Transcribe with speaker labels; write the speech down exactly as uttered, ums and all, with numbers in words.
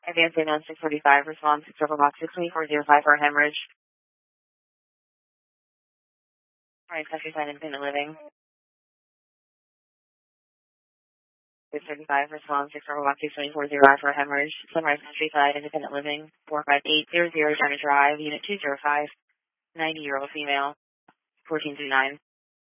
Speaker 1: Advance on six forty-five, response Silver Box six twenty-four oh five for a hemorrhage. Alright, countryside independent living. six thirty-five, response six Silver Box six twenty-four oh five for a hemorrhage. Sunrise countryside independent living. four five eight zero zero China Drive, unit two zero five, ninety year old female, fourteen through nine.